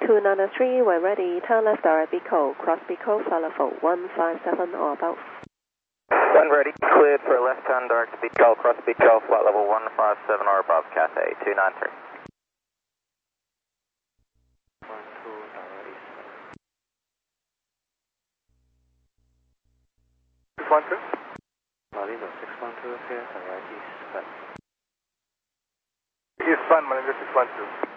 293, when ready, turn left direct Bico, cross Bico, follow for 157 or above. When ready, cleared for left turn direct Bico, cross Bico, flight level 157 or above, Cathay 293. 612? Malindo 612 here, direct east. Eastbound Malindo 612.